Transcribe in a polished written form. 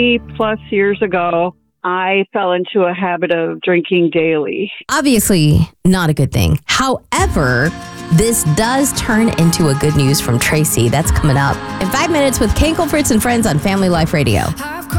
Plus years ago, I fell into a habit of drinking daily. Obviously, not a good thing. However, this does turn into a good news from Tracy. That's coming up in 5 minutes with Kankle, Fritz, and Friends on Family Life Radio.